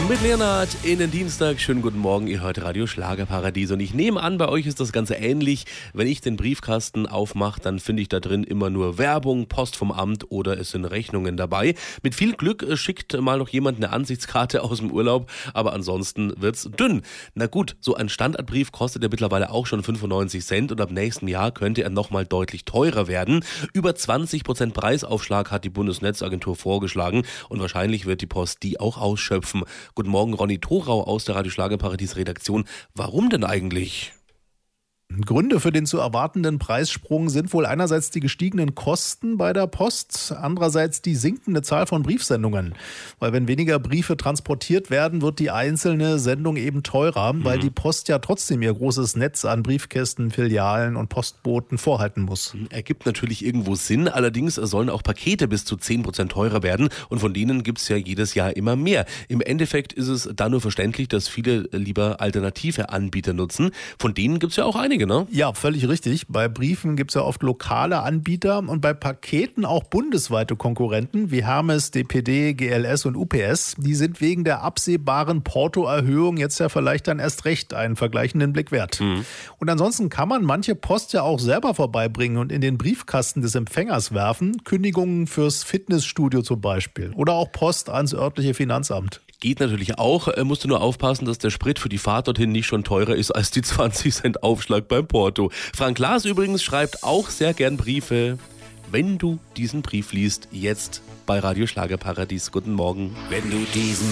Mit Leonhard in den Dienstag. Schönen guten Morgen, ihr hört Radio Schlagerparadies. Und ich nehme an, bei euch ist das Ganze ähnlich. Wenn ich den Briefkasten aufmache, dann finde ich da drin immer nur Werbung, Post vom Amt oder es sind Rechnungen dabei. Mit viel Glück schickt mal noch jemand eine Ansichtskarte aus dem Urlaub, aber ansonsten wird's dünn. Na gut, so ein Standardbrief kostet ja mittlerweile auch schon 95 Cent und ab nächsten Jahr könnte er nochmal deutlich teurer werden. Über 20% Preisaufschlag hat die Bundesnetzagentur vorgeschlagen und wahrscheinlich wird die Post die auch ausschöpfen. Guten Morgen, Ronny Thorau aus der Radio Schlagerparadies Redaktion. Warum denn eigentlich? Gründe für den zu erwartenden Preissprung sind wohl einerseits die gestiegenen Kosten bei der Post, andererseits die sinkende Zahl von Briefsendungen. Weil wenn weniger Briefe transportiert werden, wird die einzelne Sendung eben teurer, weil die Post ja trotzdem ihr großes Netz an Briefkästen, Filialen und Postboten vorhalten muss. Ergibt natürlich irgendwo Sinn, allerdings sollen auch Pakete bis zu 10% teurer werden und von denen gibt es ja jedes Jahr immer mehr. Im Endeffekt ist es da nur verständlich, dass viele lieber alternative Anbieter nutzen. Von denen gibt es ja auch einige. Ne? Ja, völlig richtig. Bei Briefen gibt es ja oft lokale Anbieter und bei Paketen auch bundesweite Konkurrenten wie Hermes, DPD, GLS und UPS. Die sind wegen der absehbaren Portoerhöhung jetzt ja vielleicht dann erst recht einen vergleichenden Blick wert. Und ansonsten kann man manche Post ja auch selber vorbeibringen und in den Briefkasten des Empfängers werfen. Kündigungen fürs Fitnessstudio zum Beispiel oder auch Post ans örtliche Finanzamt. Geht natürlich auch, musst du nur aufpassen, dass der Sprit für die Fahrt dorthin nicht schon teurer ist als die 20 Cent Aufschlag beim Porto. Frank Klaas übrigens schreibt auch sehr gern Briefe. Wenn du diesen Brief liest, jetzt bei Radio Schlagerparadies. Guten Morgen. Wenn du diesen